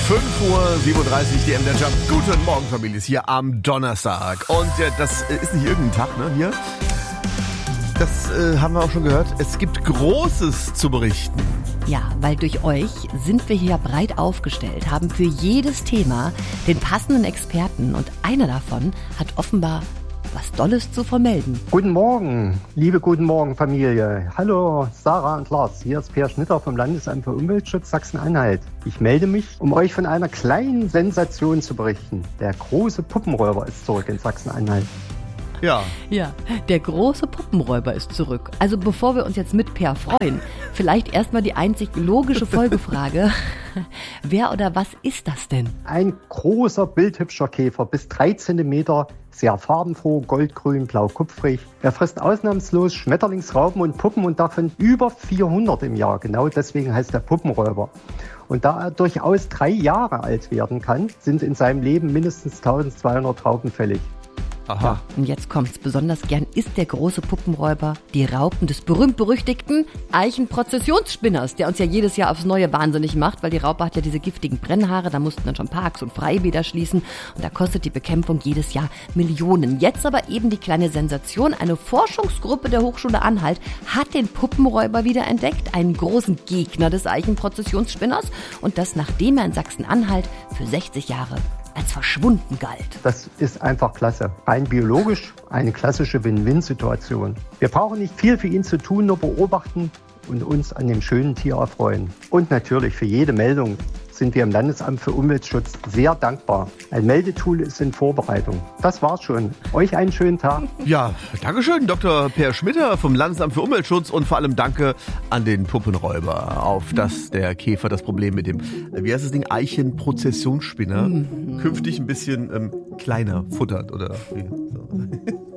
5:37 Uhr, die MDR Jump. Guten Morgen, Familie, ist hier am Donnerstag. Und das ist nicht irgendein Tag, ne, hier. Das haben wir auch schon gehört. Es gibt Großes zu berichten. Ja, weil durch euch sind wir hier breit aufgestellt, haben für jedes Thema den passenden Experten und einer davon hat offenbar was Dolles zu vermelden. Guten Morgen, guten Morgen Familie. Hallo Sarah und Lars, hier ist Peer Schnitter vom Landesamt für Umweltschutz Sachsen-Anhalt. Ich melde mich, um euch von einer kleinen Sensation zu berichten. Der große Puppenräuber ist zurück in Sachsen-Anhalt. Ja, der große Puppenräuber ist zurück. Also bevor wir uns jetzt mit Per freuen, vielleicht erstmal die einzig logische Folgefrage. Wer oder was ist das denn? Ein großer, bildhübscher Käfer, bis 3 Zentimeter, sehr farbenfroh, goldgrün, blau-kupfrig. Er frisst ausnahmslos Schmetterlingsraupen und Puppen und davon über 400 im Jahr. Genau deswegen heißt er Puppenräuber. Und da er durchaus 3 Jahre alt werden kann, sind in seinem Leben mindestens 1200 Raupen fällig. Aha. Und jetzt kommt's. Besonders gern isst der große Puppenräuber die Raupen des berühmt-berüchtigten Eichenprozessionsspinners, der uns ja jedes Jahr aufs Neue wahnsinnig macht, weil die Raupe hat ja diese giftigen Brennhaare, da mussten dann schon Parks und Freibäder schließen und da kostet die Bekämpfung jedes Jahr Millionen. Jetzt aber eben die kleine Sensation, eine Forschungsgruppe der Hochschule Anhalt hat den Puppenräuber wieder entdeckt, einen großen Gegner des Eichenprozessionsspinners und das nachdem er in Sachsen-Anhalt für 60 Jahre als verschwunden galt. Das ist einfach klasse. Rein biologisch eine klassische Win-Win-Situation. Wir brauchen nicht viel für ihn zu tun, nur beobachten und uns an dem schönen Tier erfreuen. Und natürlich für jede Meldung sind wir im Landesamt für Umweltschutz sehr dankbar. Ein Meldetool ist in Vorbereitung. Das war's schon. Euch einen schönen Tag. Ja, Dankeschön, Dr. Per Schmitter vom Landesamt für Umweltschutz und vor allem danke an den Puppenräuber, auf dass der Käfer das Problem mit dem, wie heißt das Ding, Eichenprozessionsspinner künftig ein bisschen kleiner futtert oder wie. So.